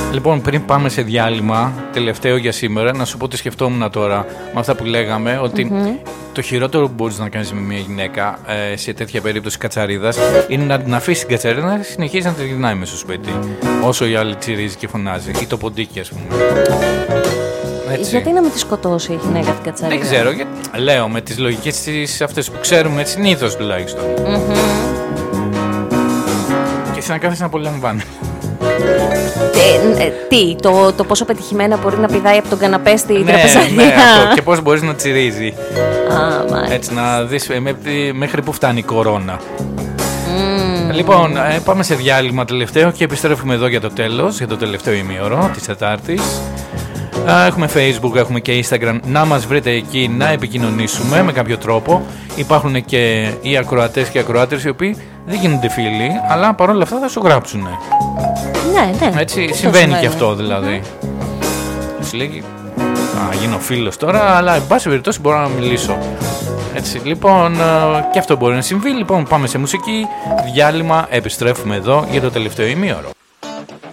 Λοιπόν, πριν πάμε σε διάλειμμα, τελευταίο για σήμερα, να σου πω τι σκεφτόμουν τώρα με αυτά που λέγαμε, ότι το χειρότερο που μπορείς να κάνεις με μια γυναίκα σε τέτοια περίπτωση κατσαρίδας είναι να την αφήσει την κατσαρίδα να συνεχίζει να τη γυρνάει μέσα στο σπίτι. Όσο η άλλη τσιρίζει και φωνάζει, ή το ποντίκι, ας πούμε. Έτσι. Γιατί να με τη σκοτώσει η γυναίκα την κατσαρίδα? Δεν ξέρω, λέω με τις λογικές αυτές που ξέρουμε συνήθως τουλάχιστον. Και εσύ να κάθεσαι να απολαμβάνει. Το πόσο πετυχημένα μπορεί να πηδάει από τον καναπέ στην τραπεζαρία. Ναι, αυτό. Και πώς μπορείς να τσιρίζει. Έτσι, να δεις μέχρι που φτάνει η κορώνα. Λοιπόν, πάμε σε διάλειμμα τελευταίο και επιστρέφουμε εδώ για το τέλος, για το τελευταίο ημίωρο της Τετάρτης. Έχουμε Facebook, έχουμε και Instagram. Να μας βρείτε εκεί, να επικοινωνήσουμε με κάποιο τρόπο. Υπάρχουν και οι ακροατές και οι ακροάτες οι οποίοι δεν γίνονται φίλοι, αλλά παρόλα αυτά θα σου γράψουν. Ναι. Έτσι συμβαίνει και αυτό δηλαδή. Σου λέγει, γίνω φίλος τώρα, αλλά εν πάση περιπτώσει μπορώ να μιλήσω. Έτσι, λοιπόν, και αυτό μπορεί να συμβεί. Λοιπόν, πάμε σε μουσική, διάλειμμα, επιστρέφουμε εδώ για το τελευταίο ημίωρο.